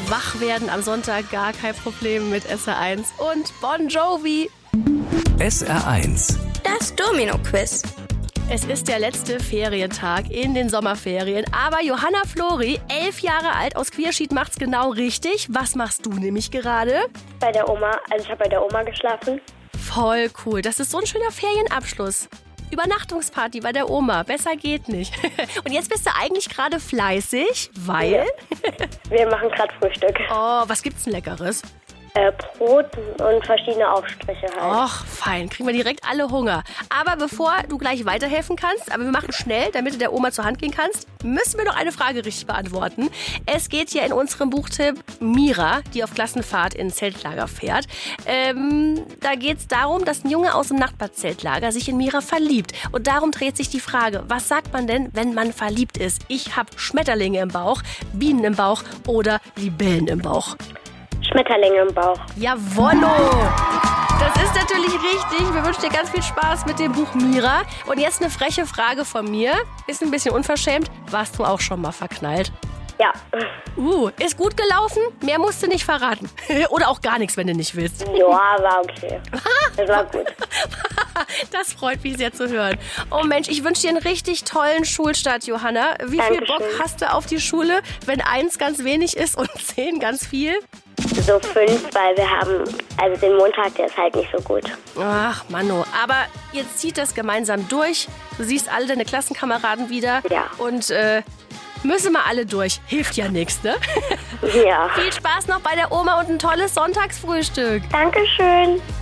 wach werden am Sonntag gar kein Problem mit SR1 und Bon Jovi. SR1. Das Domino-Quiz. Es ist der letzte Ferientag in den Sommerferien, aber Johanna Flori, 11 Jahre alt, aus Quierschied, macht's genau richtig. Was machst du nämlich gerade? Bei der Oma. Also ich habe bei der Oma geschlafen. Voll cool, das ist so ein schöner Ferienabschluss. Übernachtungsparty bei der Oma, besser geht nicht. Und jetzt bist du eigentlich gerade fleißig, weil... Ja. Wir machen gerade Frühstück. Oh, was gibt's denn Leckeres? Brot und verschiedene Aufstriche halt. Och, fein, kriegen wir direkt alle Hunger. Aber bevor du gleich weiterhelfen kannst, aber wir machen schnell, damit du der Oma zur Hand gehen kannst, müssen wir noch eine Frage richtig beantworten. Es geht hier in unserem Buchtipp Mira, die auf Klassenfahrt ins Zeltlager fährt. Da geht es darum, dass ein Junge aus dem Nachbarzeltlager sich in Mira verliebt. Und darum dreht sich die Frage, was sagt man denn, wenn man verliebt ist? Ich habe Schmetterlinge im Bauch, Bienen im Bauch oder Libellen im Bauch. Schmetterlinge im Bauch. Jawollo! Das ist natürlich richtig. Wir wünschen dir ganz viel Spaß mit dem Buch Mira. Und jetzt eine freche Frage von mir. Ist ein bisschen unverschämt. Warst du auch schon mal verknallt? Ja. Ist gut gelaufen? Mehr musst du nicht verraten. Oder auch gar nichts, wenn du nicht willst. Ja, war okay. Das war gut. Das freut mich sehr zu hören. Oh Mensch, ich wünsche dir einen richtig tollen Schulstart, Johanna. Wie viel Bock hast du auf die Schule, wenn 1 ganz wenig ist und 10 ganz viel? So 5, weil wir haben, also den Montag, der ist halt nicht so gut. Ach, Manno. Aber ihr zieht das gemeinsam durch. Du siehst alle deine Klassenkameraden wieder. Ja. Und müssen wir alle durch. Hilft ja nichts, ne? Ja. Viel Spaß noch bei der Oma und ein tolles Sonntagsfrühstück. Dankeschön.